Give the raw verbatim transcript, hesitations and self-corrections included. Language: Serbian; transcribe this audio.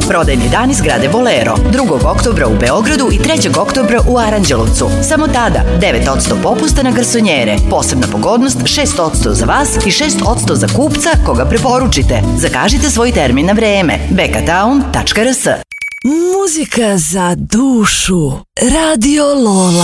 Prodajni dani zgrade Bolero. drugog oktobra u Beogradu i trećeg oktobra u Aranđelovcu. Samo tada devet posto popusta na garsonjere. Posebna pogodnost šest posto za vas i šest posto za kupca koga preporučite. Zakažite svoj termin na vreme. bekatown tačka r s. Muzika za dušu. Radio Lola.